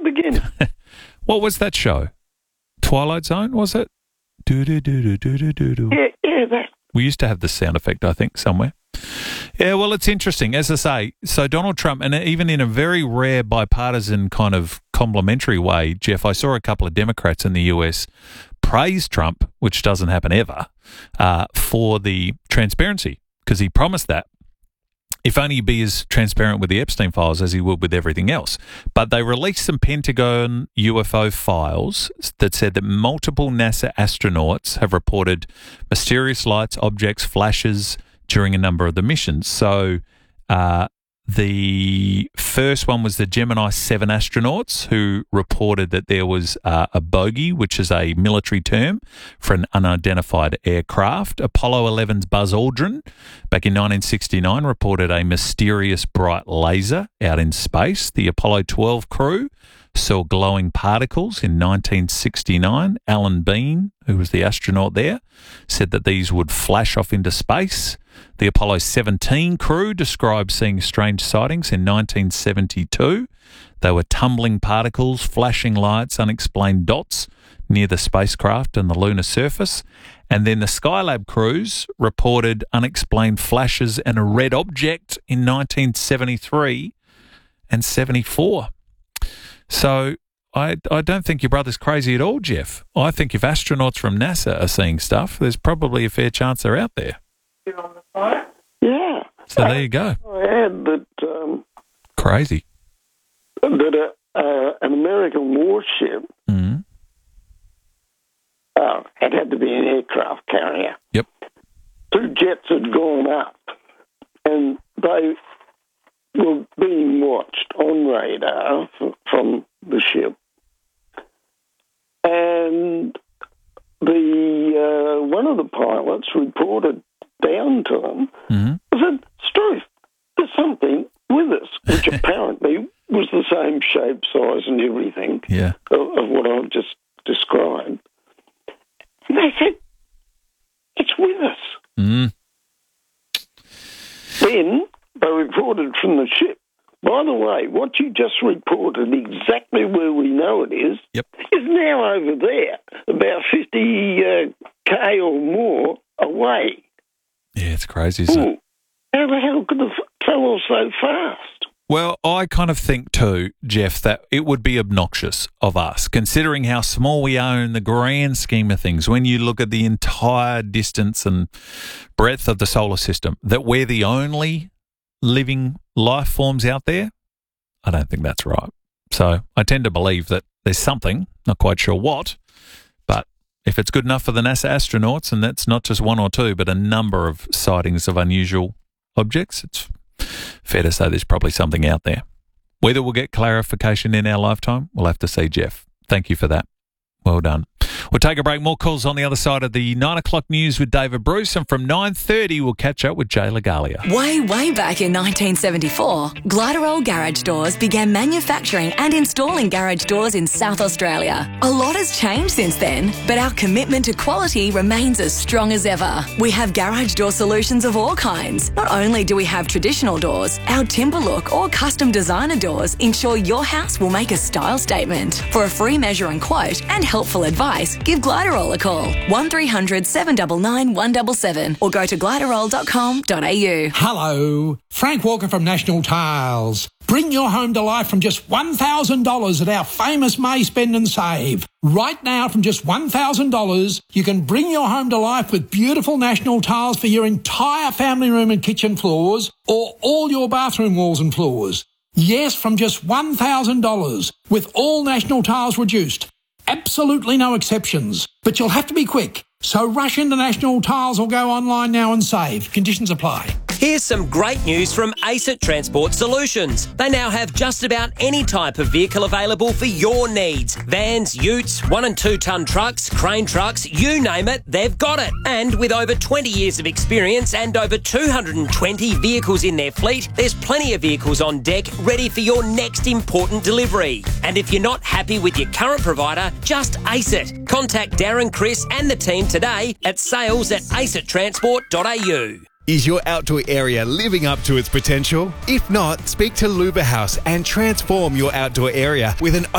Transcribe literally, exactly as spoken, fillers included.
again. What was that show? Twilight Zone, was it? Do do do do do do do do. Yeah, yeah, that. We used to have the sound effect, I think, somewhere. Yeah, well, it's interesting. As I say, so Donald Trump, and even in a very rare bipartisan kind of complimentary way, Jeff, I saw a couple of Democrats in the U S praise Trump, which doesn't happen ever, uh, for the transparency, because he promised that. If only he'd be as transparent with the Epstein files as he would with everything else. But they released some Pentagon U F O files that said that multiple NASA astronauts have reported mysterious lights, objects, flashes during a number of the missions. So uh, the first one was the Gemini seven astronauts who reported that there was uh, a bogey, which is a military term for an unidentified aircraft. Apollo eleven's Buzz Aldrin, back in nineteen sixty-nine, reported a mysterious bright laser out in space. The Apollo twelve crew saw glowing particles in nineteen sixty-nine. Alan Bean, who was the astronaut there, said that these would flash off into space. The Apollo seventeen crew described seeing strange sightings in nineteen seventy-two. They were tumbling particles, flashing lights, unexplained dots near the spacecraft and the lunar surface. And then the Skylab crews reported unexplained flashes and a red object in nineteen seventy-three and seventy-four. So I I don't think your brother's crazy at all, Jeff. I think if astronauts from NASA are seeing stuff, there's probably a fair chance they're out there. Yeah. So there you go. I had that um, Crazy. that uh, uh, an American warship Mm-hmm. uh, it had to be an aircraft carrier. Yep. Two jets had gone up, and they were being watched on radar f- from the ship. And the uh, one of the pilots reported down to them, Mm-hmm. said, Struth, there's something with us, which apparently was the same shape, size and everything Yeah. of, of what I've just described. And they said, it's with us. Mm. Then they reported from the ship, by the way, what you just reported, exactly where we know it is, Yep. is now over there, about fifty K or more away. Yeah, it's crazy, isn't it? Ooh, how the hell could the f- travel so fast? Well, I kind of think too, Jeff, that it would be obnoxious of us, considering how small we are in the grand scheme of things, when you look at the entire distance and breadth of the solar system, that we're the only living life forms out there. I don't think that's right. So I tend to believe that there's something, not quite sure what, but if it's good enough for the NASA astronauts, and that's not just one or two, but a number of sightings of unusual objects, it's fair to say there's probably something out there. Whether we'll get clarification in our lifetime, we'll have to see, Jeff. Thank you for that. Well done. We'll take a break. More calls on the other side of the nine o'clock news with David Bruce. And from nine thirty, we'll catch up with Jay Lagalia. Way, way back in nineteen seventy-four, Gliderol Garage Doors began manufacturing and installing garage doors in South Australia. A lot has changed since then, but our commitment to quality remains as strong as ever. We have garage door solutions of all kinds. Not only do we have traditional doors, our timber look or custom designer doors ensure your house will make a style statement. For a free measure and quote and helpful advice, give Gliderol a call, one three hundred, seven nine nine, one seven seven, or go to gliderol dot com dot a u. Hello, Frank Walker from National Tiles. Bring your home to life from just one thousand dollars at our famous May Spend and Save. Right now, from just one thousand dollars, you can bring your home to life with beautiful National Tiles for your entire family room and kitchen floors, or all your bathroom walls and floors. Yes, from just one thousand dollars, with all National Tiles reduced. Absolutely no exceptions. But you'll have to be quick. So rush into National Tiles or go online now and save. Conditions apply. Here's some great news from ACET Transport Solutions. They now have just about any type of vehicle available for your needs. Vans, utes, one and two tonne trucks, crane trucks, you name it, they've got it. And with over twenty years of experience and over two hundred twenty vehicles in their fleet, there's plenty of vehicles on deck ready for your next important delivery. And if you're not happy with your current provider, just ACET. Contact Darren, Chris and the team today at sales at acet transport dot a u. Is your outdoor area living up to its potential? If not, speak to Luba House and transform your outdoor area with an